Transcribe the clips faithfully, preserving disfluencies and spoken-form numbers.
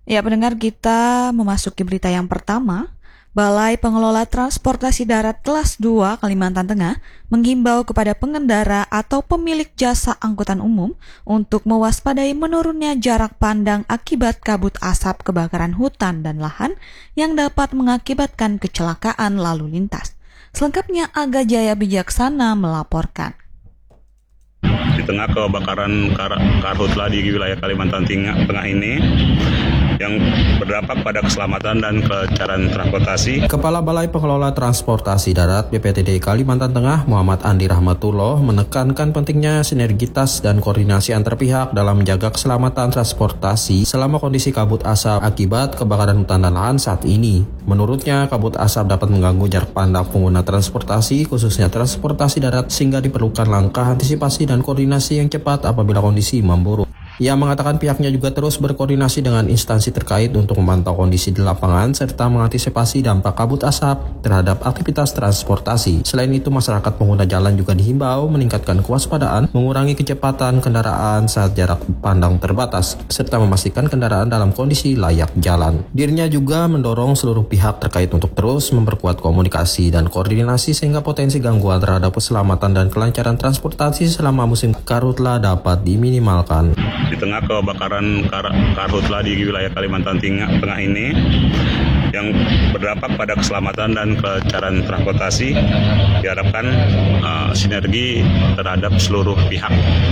Ya, pendengar, kita memasuki berita yang pertama. Balai Pengelola Transportasi Darat Kelas dua Kalimantan Tengah menghimbau kepada pengendara atau pemilik jasa angkutan umum untuk mewaspadai menurunnya jarak pandang akibat kabut asap kebakaran hutan dan lahan yang dapat mengakibatkan kecelakaan lalu lintas. Selengkapnya Aga Jaya Bijaksana melaporkan. Di tengah kebakaran kar karhutla di wilayah Kalimantan Tengah ini yang berdampak pada keselamatan dan kelancaran transportasi. Kepala Balai Pengelola Transportasi Darat B P T D Kalimantan Tengah Muhammad Andi Rahmatullah menekankan pentingnya sinergitas dan koordinasi antar pihak dalam menjaga keselamatan transportasi selama kondisi kabut asap akibat kebakaran hutan dan lahan saat ini. Menurutnya, kabut asap dapat mengganggu jarak pandang pengguna transportasi, khususnya transportasi darat, sehingga diperlukan langkah antisipasi dan koordinasi yang cepat apabila kondisi memburuk. Ia mengatakan pihaknya juga terus berkoordinasi dengan instansi terkait untuk memantau kondisi di lapangan serta mengantisipasi dampak kabut asap terhadap aktivitas transportasi. Selain itu, masyarakat pengguna jalan juga dihimbau meningkatkan kewaspadaan, mengurangi kecepatan kendaraan saat jarak pandang terbatas, serta memastikan kendaraan dalam kondisi layak jalan. Dirinya juga mendorong seluruh pihak terkait untuk terus memperkuat komunikasi dan koordinasi sehingga potensi gangguan terhadap keselamatan dan kelancaran transportasi selama musim karhutla dapat diminimalkan. Di tengah kebakaran kar karhutla di wilayah Kalimantan Tengah ini yang berdampak pada keselamatan dan kelancaran transportasi, diharapkan uh, sinergi terhadap seluruh pihak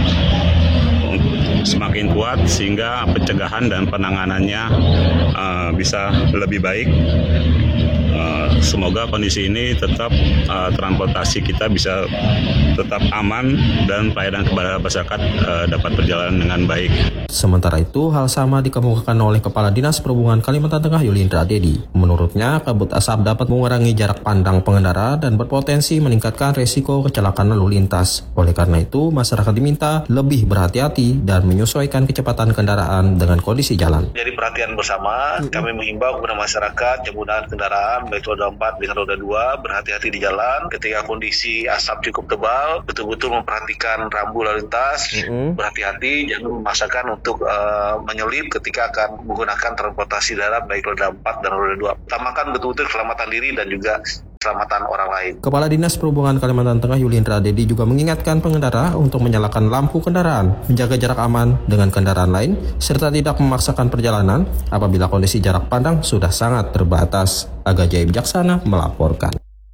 semakin kuat sehingga pencegahan dan penanganannya uh, bisa lebih baik. Uh, semoga kondisi ini tetap uh, transportasi kita bisa tetap aman dan pelayanan kepada masyarakat uh, dapat berjalan dengan baik. Sementara itu, hal sama dikemukakan oleh Kepala Dinas Perhubungan Kalimantan Tengah Yulindra Dedi. Menurutnya, kabut asap dapat mengurangi jarak pandang pengendara dan berpotensi meningkatkan resiko kecelakaan lalu lintas. Oleh karena itu, masyarakat diminta lebih berhati-hati dan menyesuaikan kecepatan kendaraan dengan kondisi jalan. Jadi perhatian bersama, kami mengimbau kepada masyarakat penggunaan kendaraan baik roda empat dengan roda dua berhati-hati di jalan. Ketika kondisi asap cukup tebal, betul-betul memperhatikan rambu lalu lintas, mm-hmm. berhati-hati, jangan memaksakan untuk uh, menyelip ketika akan menggunakan transportasi darat baik roda empat dan roda dua. Utamakan betul-betul keselamatan diri dan juga keselamatan orang lain. Kepala Dinas Perhubungan Kalimantan Tengah Yulindra Dedi juga mengingatkan pengendara untuk menyalakan lampu kendaraan, menjaga jarak aman dengan kendaraan lain, serta tidak memaksakan perjalanan apabila kondisi jarak pandang sudah sangat terbatas. Aga Jaya Bijaksana melaporkan.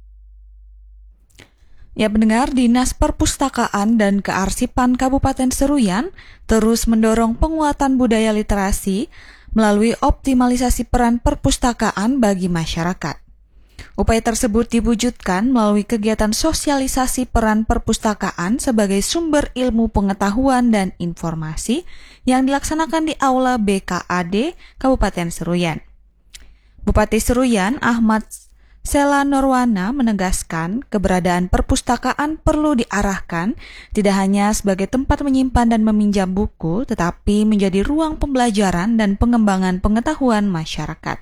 Ya, pendengar, Dinas Perpustakaan dan Kearsipan Kabupaten Seruyan terus mendorong penguatan budaya literasi melalui optimalisasi peran perpustakaan bagi masyarakat. Upaya tersebut diwujudkan melalui kegiatan sosialisasi peran perpustakaan sebagai sumber ilmu pengetahuan dan informasi yang dilaksanakan di Aula B K A D Kabupaten Seruyan. Bupati Seruyan Ahmad Sela Norwana menegaskan keberadaan perpustakaan perlu diarahkan tidak hanya sebagai tempat menyimpan dan meminjam buku, tetapi menjadi ruang pembelajaran dan pengembangan pengetahuan masyarakat.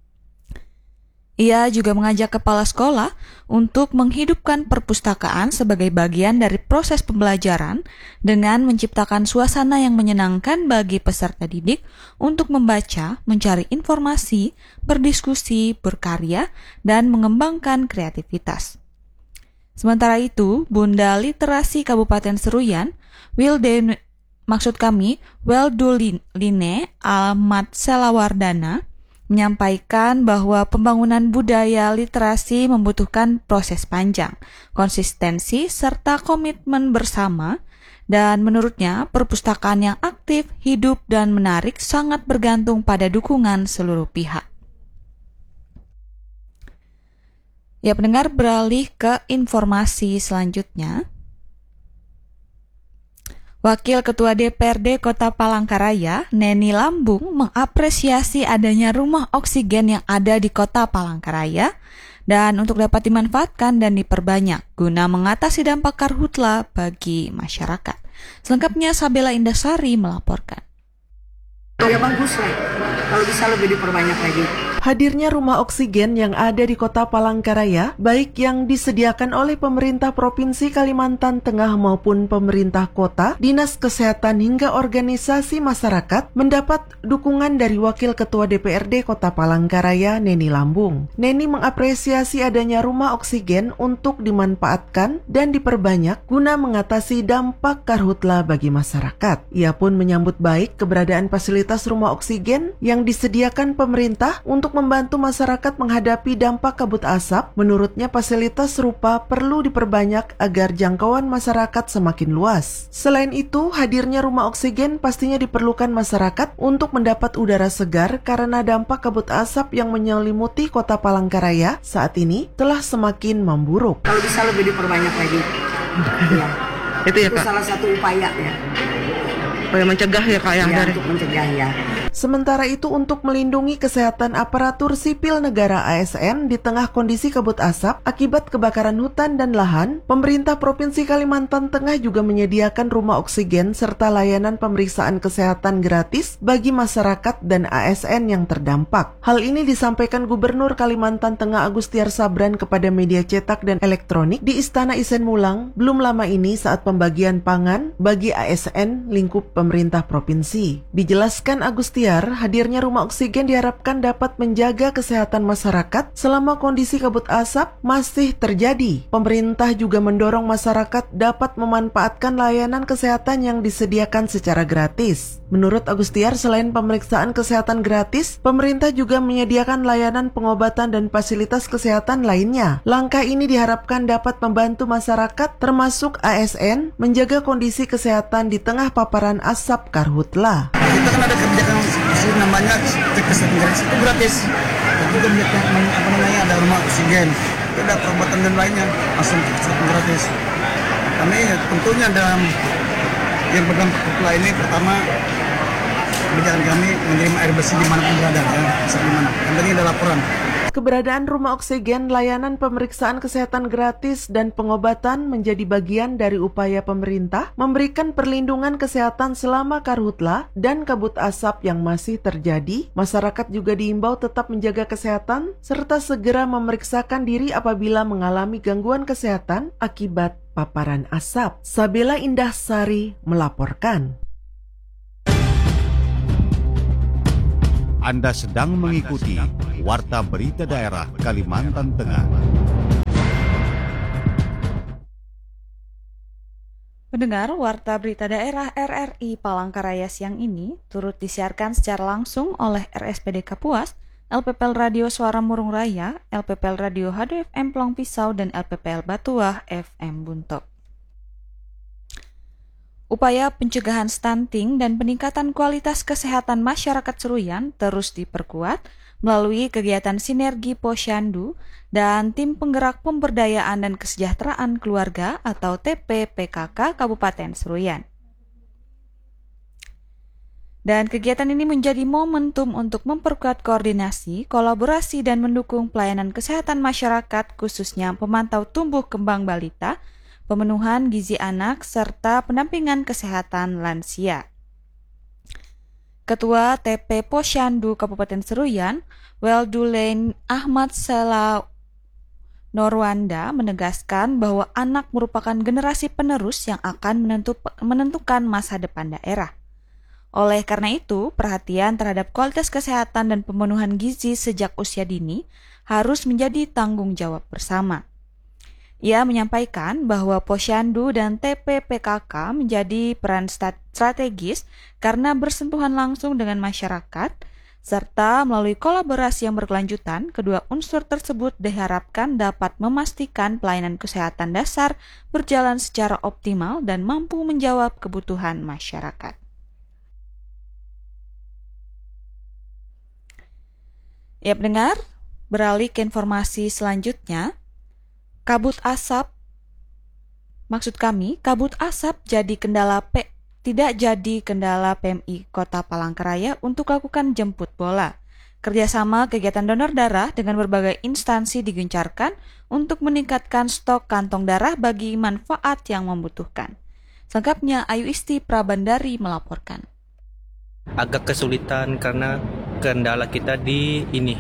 Ia juga mengajak kepala sekolah untuk menghidupkan perpustakaan sebagai bagian dari proses pembelajaran dengan menciptakan suasana yang menyenangkan bagi peserta didik untuk membaca, mencari informasi, berdiskusi, berkarya, dan mengembangkan kreativitas. Sementara itu, Bunda Literasi Kabupaten Seruyan, Wilde, maksud kami, Welduline Ahmad Selawardana, menyampaikan bahwa pembangunan budaya literasi membutuhkan proses panjang, konsistensi, serta komitmen bersama, dan menurutnya perpustakaan yang aktif, hidup, dan menarik sangat bergantung pada dukungan seluruh pihak. Ya, pendengar, beralih ke informasi selanjutnya. Wakil Ketua D P R D Kota Palangkaraya, Neni Lambung, mengapresiasi adanya rumah oksigen yang ada di Kota Palangkaraya dan untuk dapat dimanfaatkan dan diperbanyak guna mengatasi dampak karhutla bagi masyarakat. Selengkapnya Sabela Indasari melaporkan. Ya bagus lah, kalau bisa lebih diperbanyak lagi. Hadirnya rumah oksigen yang ada di Kota Palangkaraya, baik yang disediakan oleh pemerintah Provinsi Kalimantan Tengah maupun pemerintah kota, dinas kesehatan hingga organisasi masyarakat, mendapat dukungan dari Wakil Ketua D P R D Kota Palangkaraya, Neni Lambung. Neni mengapresiasi adanya rumah oksigen untuk dimanfaatkan dan diperbanyak guna mengatasi dampak karhutla bagi masyarakat. Ia pun menyambut baik keberadaan fasilitas rumah oksigen yang disediakan pemerintah untuk membantu masyarakat menghadapi dampak kabut asap. Menurutnya fasilitas serupa perlu diperbanyak agar jangkauan masyarakat semakin luas. Selain itu, hadirnya rumah oksigen pastinya diperlukan masyarakat untuk mendapat udara segar karena dampak kabut asap yang menyelimuti Kota Palangkaraya saat ini telah semakin memburuk. Kalau bisa lebih diperbanyak lagi. Ya. Itu ya, Itu Kak. salah satu upaya ya. Supaya mencegah ya, Kak, ya, Ya, dari untuk mencegah ya. Sementara itu, untuk melindungi kesehatan aparatur sipil negara A S N di tengah kondisi kabut asap akibat kebakaran hutan dan lahan, pemerintah Provinsi Kalimantan Tengah juga menyediakan rumah oksigen serta layanan pemeriksaan kesehatan gratis bagi masyarakat dan A S N yang terdampak. Hal ini disampaikan Gubernur Kalimantan Tengah Agustiar Sabran kepada media cetak dan elektronik di Istana Isen Mulang belum lama ini saat pembagian pangan bagi A S N lingkup pemerintah provinsi. Dijelaskan Agustiar, hadirnya rumah oksigen diharapkan dapat menjaga kesehatan masyarakat selama kondisi kabut asap masih terjadi. Pemerintah juga mendorong masyarakat dapat memanfaatkan layanan kesehatan yang disediakan secara gratis. Menurut Agustiar, selain pemeriksaan kesehatan gratis, pemerintah juga menyediakan layanan pengobatan dan fasilitas kesehatan lainnya. Langkah ini diharapkan dapat membantu masyarakat termasuk A S N menjaga kondisi kesehatan di tengah paparan asap karhutla. Kita kan ada kebijakan sih namanya cek kesehatan gratis itu gratis. Tapi kebijakan apa namanya ada rumah oksigen, ada pengobatan dan lainnya langsung cek kesehatan gratis. Kami tentunya dalam yang berdampak karhutla ini pertama kebijakan kami menerima air bersih dimanapun berada ya, di mana. Yang tadi ada laporan. Keberadaan rumah oksigen, layanan pemeriksaan kesehatan gratis, dan pengobatan menjadi bagian dari upaya pemerintah memberikan perlindungan kesehatan selama karhutla dan kabut asap yang masih terjadi. Masyarakat juga diimbau tetap menjaga kesehatan serta segera memeriksakan diri apabila mengalami gangguan kesehatan akibat paparan asap. Sabila Indah Sari melaporkan. Anda sedang mengikuti Warta Berita Daerah Kalimantan Tengah. Pendengar, Warta Berita Daerah R R I Palangkaraya siang ini turut disiarkan secara langsung oleh R S P D Kapuas, L P P L Radio Suara Murung Raya, L P P L Radio H D F M Peluang Pisau, dan L P P L Batuah F M Buntok. Upaya pencegahan stunting dan peningkatan kualitas kesehatan masyarakat Seruyan terus diperkuat melalui kegiatan Sinergi Posyandu dan Tim Penggerak Pemberdayaan dan Kesejahteraan Keluarga atau T P P K K Kabupaten Seruyan. Dan kegiatan ini menjadi momentum untuk memperkuat koordinasi, kolaborasi, dan mendukung pelayanan kesehatan masyarakat khususnya pemantau tumbuh kembang balita, pemenuhan gizi anak, serta pendampingan kesehatan lansia. Ketua T P Posyandu Kabupaten Seruyan, Weldulain Ahmad Sela Norwanda menegaskan bahwa anak merupakan generasi penerus yang akan menentu, menentukan masa depan daerah. Oleh karena itu, perhatian terhadap kualitas kesehatan dan pemenuhan gizi sejak usia dini harus menjadi tanggung jawab bersama. Ia menyampaikan bahwa Posyandu dan T P P K K menjadi peran strategis karena bersentuhan langsung dengan masyarakat, serta melalui kolaborasi yang berkelanjutan, kedua unsur tersebut diharapkan dapat memastikan pelayanan kesehatan dasar berjalan secara optimal dan mampu menjawab kebutuhan masyarakat. Ya pendengar, beralih ke informasi selanjutnya. Kabut asap, maksud kami, kabut asap jadi kendala P, tidak jadi kendala P M I Kota Palangkaraya untuk lakukan jemput bola. Kerjasama kegiatan donor darah dengan berbagai instansi digencarkan untuk meningkatkan stok kantong darah bagi manfaat yang membutuhkan. Selengkapnya Ayu Isti Prabandari melaporkan. Agak kesulitan karena kendala kita di ini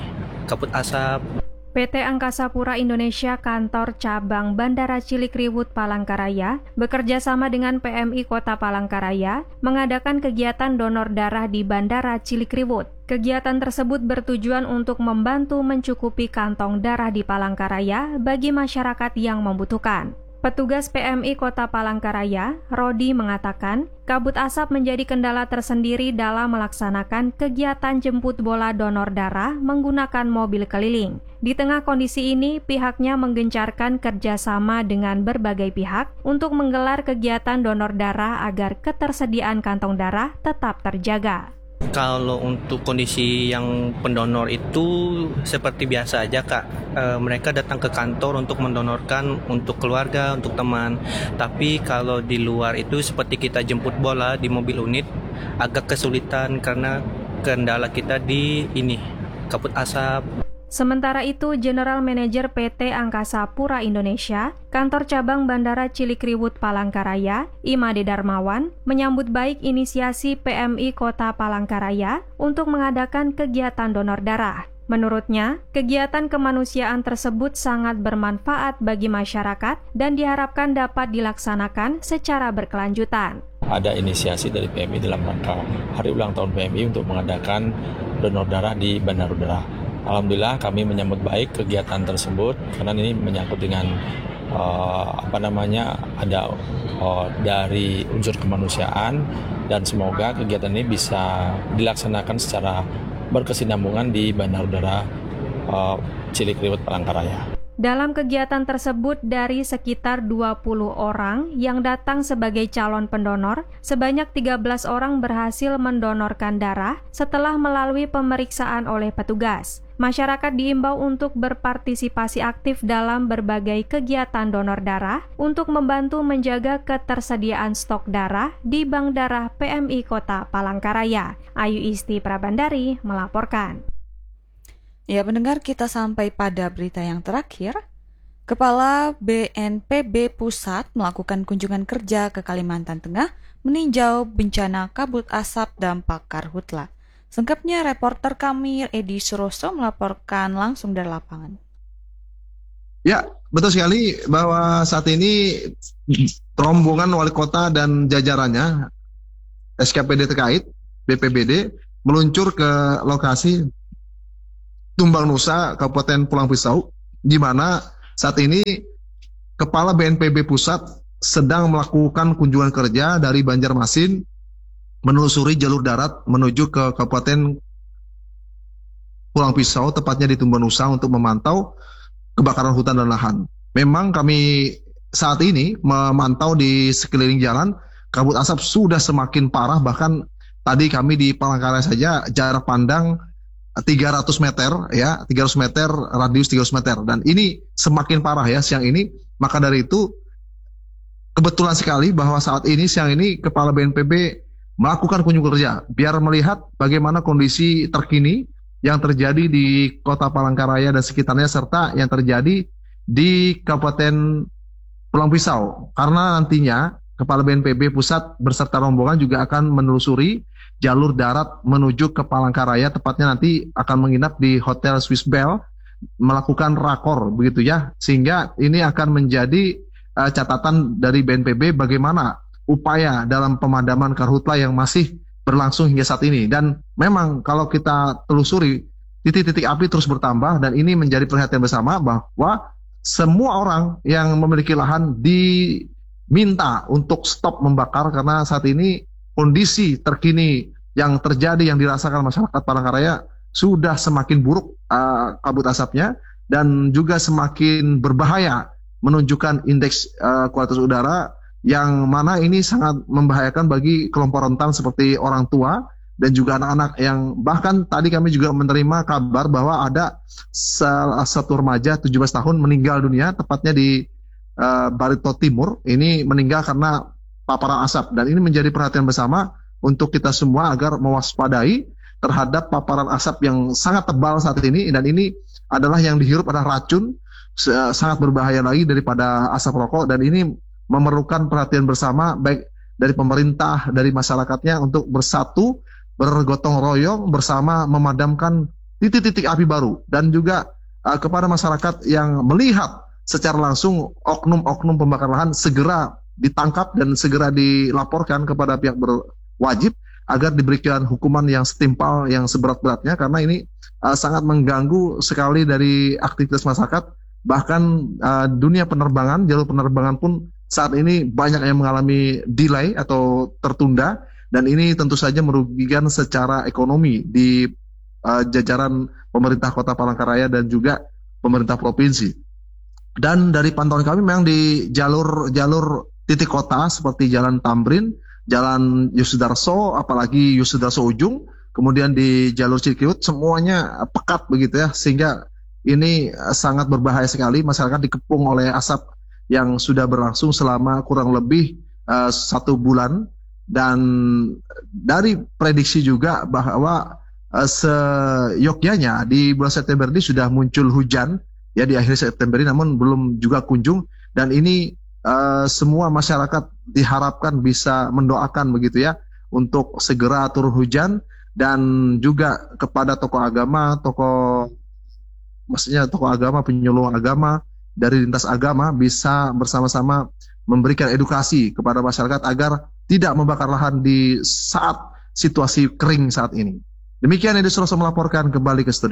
kabut asap. P T Angkasa Pura Indonesia Kantor Cabang Bandara Cilikriwut Palangkaraya bekerja sama dengan P M I Kota Palangkaraya mengadakan kegiatan donor darah di Bandara Cilikriwut. Kegiatan tersebut bertujuan untuk membantu mencukupi kantong darah di Palangkaraya bagi masyarakat yang membutuhkan. Petugas P M I Kota Palangkaraya, Rodi, mengatakan kabut asap menjadi kendala tersendiri dalam melaksanakan kegiatan jemput bola donor darah menggunakan mobil keliling. Di tengah kondisi ini, pihaknya menggencarkan kerjasama dengan berbagai pihak untuk menggelar kegiatan donor darah agar ketersediaan kantong darah tetap terjaga. Kalau untuk kondisi yang pendonor itu seperti biasa aja Kak, e, mereka datang ke kantor untuk mendonorkan untuk keluarga, untuk teman. Tapi kalau di luar itu seperti kita jemput bola di mobil unit agak kesulitan karena kendala kita di ini kabut asap. Sementara itu, General Manager P T Angkasa Pura Indonesia, Kantor Cabang Bandara Cilikriwut Palangkaraya, Imade Darmawan, menyambut baik inisiasi P M I Kota Palangkaraya untuk mengadakan kegiatan donor darah. Menurutnya, kegiatan kemanusiaan tersebut sangat bermanfaat bagi masyarakat dan diharapkan dapat dilaksanakan secara berkelanjutan. Ada inisiasi dari P M I dalam rangka hari ulang tahun P M I untuk mengadakan donor darah di Bandara Udara. Alhamdulillah kami menyambut baik kegiatan tersebut karena ini menyangkut dengan uh, apa namanya ada uh, dari unsur kemanusiaan dan semoga kegiatan ini bisa dilaksanakan secara berkesinambungan di Bandara Udara uh, Cilikriwut Palangkaraya. Dalam kegiatan tersebut, dari sekitar dua puluh orang yang datang sebagai calon pendonor, sebanyak tiga belas orang berhasil mendonorkan darah setelah melalui pemeriksaan oleh petugas. Masyarakat diimbau untuk berpartisipasi aktif dalam berbagai kegiatan donor darah untuk membantu menjaga ketersediaan stok darah di Bank Darah P M I Kota Palangkaraya. Ayu Isti Prabandari melaporkan. Ya, pendengar, kita sampai pada berita yang terakhir. Kepala B N P B Pusat melakukan kunjungan kerja ke Kalimantan Tengah meninjau bencana kabut asap dampak karhutla. Sengkapnya reporter kami Edi Suroso melaporkan langsung dari lapangan. Ya, betul sekali bahwa saat ini rombongan wali kota dan jajarannya S K P D terkait B P B D meluncur ke lokasi Tumbang Nusa, Kabupaten Pulang Pisau, di mana saat ini Kepala B N P B Pusat sedang melakukan kunjungan kerja dari Banjarmasin menelusuri jalur darat menuju ke Kabupaten Pulang Pisau, tepatnya di Tumbang Nusa untuk memantau kebakaran hutan dan lahan. Memang kami saat ini memantau di sekeliling jalan, kabut asap sudah semakin parah, bahkan tadi kami di Palangkaraya saja jarak pandang tiga ratus meter ya, tiga ratus meter radius tiga ratus meter, dan ini semakin parah ya siang ini. Maka dari itu kebetulan sekali bahwa saat ini siang ini Kepala B N P B melakukan kunjungan kerja biar melihat bagaimana kondisi terkini yang terjadi di Kota Palangkaraya dan sekitarnya serta yang terjadi di Kabupaten Pulang Pisau, karena nantinya Kepala B N P B Pusat beserta rombongan juga akan menelusuri jalur darat menuju ke Palangkaraya, tepatnya nanti akan menginap di Hotel Swiss Bell, melakukan rakor begitu ya, sehingga ini akan menjadi uh, catatan dari B N P B bagaimana upaya dalam pemadaman karhutla yang masih berlangsung hingga saat ini. Dan memang kalau kita telusuri, titik-titik api terus bertambah dan ini menjadi perhatian bersama bahwa semua orang yang memiliki lahan diminta untuk stop membakar karena saat ini kondisi terkini yang terjadi yang dirasakan masyarakat Palangkaraya sudah semakin buruk uh, kabut asapnya dan juga semakin berbahaya, menunjukkan indeks uh, kualitas udara yang mana ini sangat membahayakan bagi kelompok rentan seperti orang tua dan juga anak-anak, yang bahkan tadi kami juga menerima kabar bahwa ada salah satu remaja tujuh belas tahun meninggal dunia tepatnya di uh, Barito Timur. Ini meninggal karena paparan asap, dan ini menjadi perhatian bersama untuk kita semua agar mewaspadai terhadap paparan asap yang sangat tebal saat ini, dan ini adalah yang dihirup adalah racun sangat berbahaya lagi daripada asap rokok, dan ini memerlukan perhatian bersama baik dari pemerintah, dari masyarakatnya untuk bersatu, bergotong royong bersama memadamkan titik-titik api baru dan juga uh, kepada masyarakat yang melihat secara langsung oknum-oknum pembakar lahan segera ditangkap dan segera dilaporkan kepada pihak berwajib agar diberikan hukuman yang setimpal, yang seberat-beratnya, karena ini uh, sangat mengganggu sekali dari aktivitas masyarakat. Bahkan uh, dunia penerbangan, jalur penerbangan pun saat ini banyak yang mengalami delay atau tertunda, dan ini tentu saja merugikan secara ekonomi di uh, jajaran pemerintah Kota Palangkaraya dan juga pemerintah provinsi. Dan dari pantauan kami memang di jalur-jalur titik kota seperti Jalan Tamrin, Jalan Yosudarso, apalagi Yosudarso Ujung, kemudian di jalur Cikriwut semuanya pekat begitu ya, sehingga ini sangat berbahaya sekali. Masyarakat dikepung oleh asap yang sudah berlangsung selama kurang lebih uh, satu bulan, dan dari prediksi juga bahwa uh, seyogyanya di bulan September ini sudah muncul hujan ya di akhir September ini, namun belum juga kunjung, dan ini uh, semua masyarakat diharapkan bisa mendoakan begitu ya untuk segera turun hujan, dan juga kepada tokoh agama, tokoh maksudnya tokoh agama, penyuluh agama dari lintas agama bisa bersama-sama memberikan edukasi kepada masyarakat agar tidak membakar lahan di saat situasi kering saat ini. Demikian Edi Suroso melaporkan kembali ke studio.